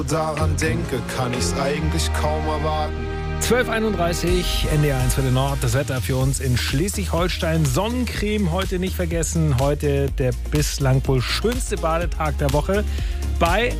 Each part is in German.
Daran denke, kann ich's eigentlich kaum erwarten. 12:31 NDR1 für den Nord. Das Wetter für uns in Schleswig-Holstein. Sonnencreme heute nicht vergessen. Heute der bislang wohl schönste Badetag der Woche. Bei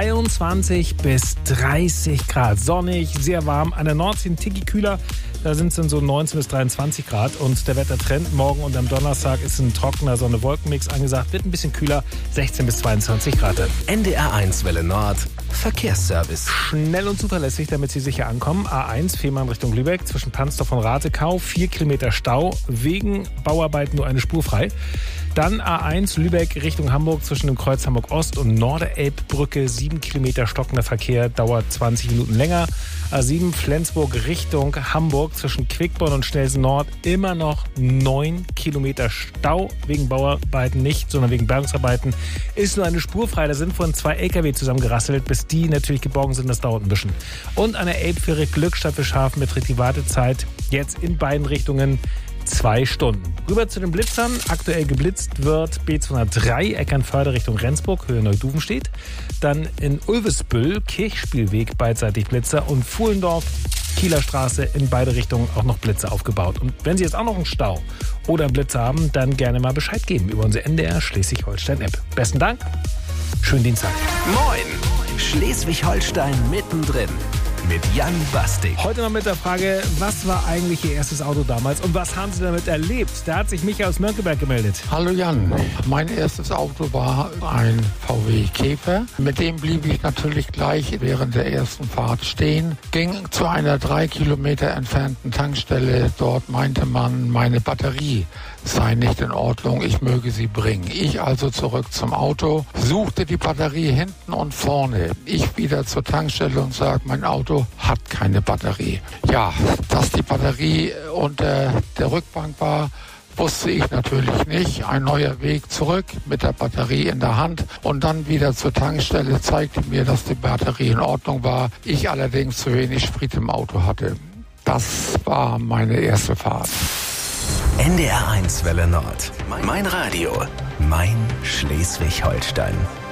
23 bis 30 Grad. Sonnig, sehr warm. An der Nordsee ein Ticki kühler. Da sind es dann so 19 bis 23 Grad. Und der Wettertrend morgen und am Donnerstag ist ein trockener Sonne-Wolken-Mix angesagt. Wird ein bisschen kühler. 16 bis 22 Grad. NDR1 Welle Nord. Verkehrsservice. Schnell und zuverlässig, damit Sie sicher ankommen. A1 Fehmarn Richtung Lübeck zwischen Pansdorf und Ratekau. 4 Kilometer Stau. Wegen Bauarbeiten nur eine Spur frei. Dann A1 Lübeck Richtung Hamburg zwischen dem Kreuz Hamburg Ost und Norderelbbrücke. 7 Kilometer stockender Verkehr, dauert 20 Minuten länger. A7 Flensburg Richtung Hamburg zwischen Quickborn und Stelsen Nord. Immer noch 9 Kilometer Stau. Wegen Bauarbeiten nicht, sondern wegen Bergungsarbeiten. Ist nur eine Spur frei. Da sind von 2 LKW zusammengerasselt. Bis die natürlich geborgen sind, das dauert ein bisschen. Und an der Elbfähre Glückstadt Fischhafen beträgt die Wartezeit jetzt in beiden Richtungen 2 Stunden. Rüber zu den Blitzern. Aktuell geblitzt wird B203 Eckernförde Richtung Rendsburg, Höhe Neuduvenstedt. Dann in Ulvesbüll, Kirchspielweg beidseitig Blitzer und Fuhlendorf, Kieler Straße in beide Richtungen auch noch Blitzer aufgebaut. Und wenn Sie jetzt auch noch einen Stau oder einen Blitzer haben, dann gerne mal Bescheid geben über unsere NDR Schleswig-Holstein-App. Besten Dank. Schönen Dienstag. Moin! Schleswig-Holstein mittendrin. Mit Jan Bastik. Heute mal mit der Frage, was war eigentlich Ihr erstes Auto damals und was haben Sie damit erlebt? Da hat sich Michael aus Mönckeberg gemeldet. Hallo Jan, mein erstes Auto war ein VW Käfer. Mit dem blieb ich natürlich gleich während der ersten Fahrt stehen. Ging zu einer 3 Kilometer entfernten Tankstelle. Dort meinte man, meine Batterie sei nicht in Ordnung, ich möge sie bringen. Ich also zurück zum Auto, suchte die Batterie hinten und vorne. Ich wieder zur Tankstelle und sage, mein Auto hat keine Batterie. Ja, dass die Batterie unter der Rückbank war, wusste ich natürlich nicht. Ein neuer Weg zurück mit der Batterie in der Hand und dann wieder zur Tankstelle zeigte mir, dass die Batterie in Ordnung war. Ich allerdings zu wenig Sprit im Auto hatte. Das war meine erste Fahrt. NDR1 Welle Nord. Mein Radio. Mein Schleswig-Holstein.